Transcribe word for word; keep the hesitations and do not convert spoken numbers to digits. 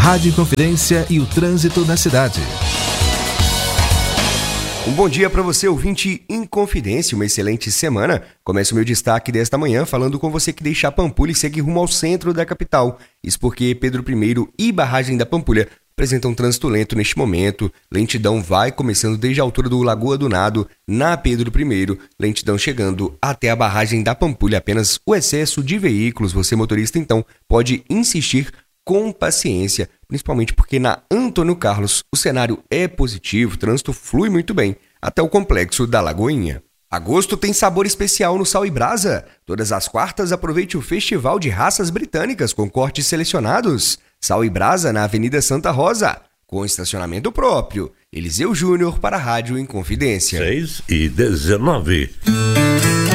Rádio Inconfidência e o trânsito na cidade. Um bom dia para você, ouvinte Inconfidência, uma excelente semana. Começa o meu destaque desta manhã falando com você que deixa a Pampulha e segue rumo ao centro da capital. Isso porque Pedro I e Barragem da Pampulha apresentam trânsito lento neste momento. Lentidão vai começando desde a altura do Lagoa do Nado, na Pedro I, lentidão chegando até a Barragem da Pampulha. Apenas o excesso de veículos. Você, motorista, então, pode insistir com paciência, principalmente porque na Antônio Carlos o cenário é positivo, o trânsito flui muito bem até o Complexo da Lagoinha. Agosto tem sabor especial no Sal e Brasa. Todas as quartas aproveite o Festival de Raças Britânicas com cortes selecionados. Sal e Brasa na Avenida Santa Rosa, com estacionamento próprio. Eliseu Júnior para a Rádio Inconfidência. seis e dezenove.